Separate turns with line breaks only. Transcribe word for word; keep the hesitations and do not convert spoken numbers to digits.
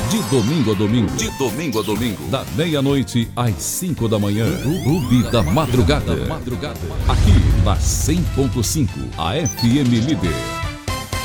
De domingo a domingo. De domingo a domingo. Da meia-noite às cinco da manhã. Clube da Madrugada. Aqui na cem ponto cinco. A F M Líder.